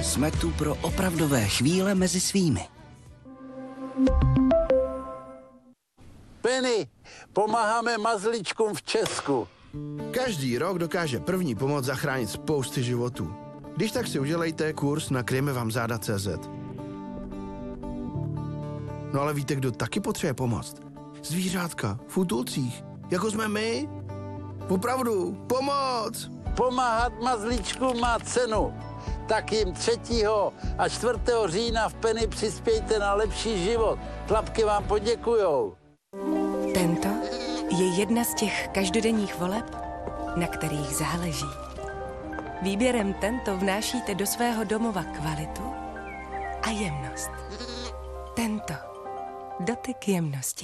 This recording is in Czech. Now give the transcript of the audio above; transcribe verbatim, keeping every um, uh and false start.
Jsme tu pro opravdové chvíle mezi svými. Penny, pomáháme mazlíčkům v Česku. Každý rok dokáže první pomoc zachránit spousty životů. Když tak si udělejte kurz na kryjeme vám záda tečka cé zet. No ale víte, kdo taky potřebuje pomoct? Zvířátka v útulcích, jako jsme my. Opravdu, pomoc! Pomáhat mazlíčkům má cenu. Tak jim třetího a čtvrtého října v Penny přispějte na lepší život. Tlapky vám poděkujou. Tento je jedna z těch každodenních voleb, na kterých záleží. Výběrem Tento vnášíte do svého domova kvalitu a jemnost. Tento dotyk jemnosti.